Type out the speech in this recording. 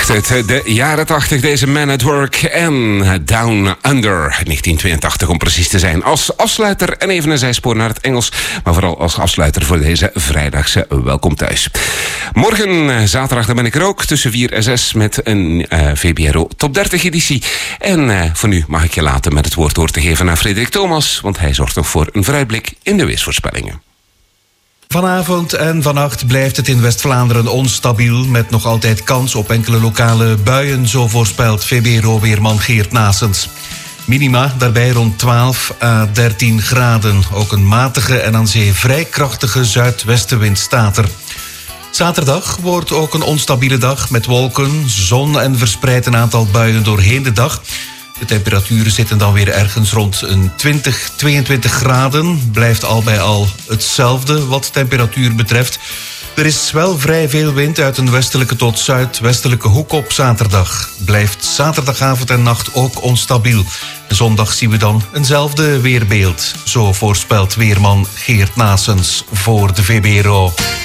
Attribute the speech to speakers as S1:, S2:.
S1: Echt uit de jaren 80, deze Man at Work en Down Under, 1982 om precies te zijn. Als afsluiter en even een zijspoor naar het Engels, maar vooral als afsluiter voor deze vrijdagse Welkom Thuis. Morgen, zaterdag, dan ben ik er ook tussen 4 en 6 met een VBRO Top 30 editie. En voor nu mag ik je laten met het woord door te geven aan Frederik Thomas, want hij zorgt nog voor een vooruitblik in de weersvoorspellingen.
S2: Vanavond en vannacht blijft het in West-Vlaanderen onstabiel, met nog altijd kans op enkele lokale buien, zo voorspelt VBRO-weerman Geert Nasens. Minima daarbij rond 12 à 13 graden. Ook een matige en aan zee vrij krachtige zuidwestenwind staat er. Zaterdag wordt ook een onstabiele dag met wolken, zon en verspreid een aantal buien doorheen de dag. De temperaturen zitten dan weer ergens rond een 20, 22 graden. Blijft al bij al hetzelfde wat temperatuur betreft. Er is wel vrij veel wind uit een westelijke tot zuidwestelijke hoek op zaterdag. Blijft zaterdagavond en nacht ook onstabiel. Zondag zien we dan eenzelfde weerbeeld. Zo voorspelt weerman Geert Nasens voor de VBRO.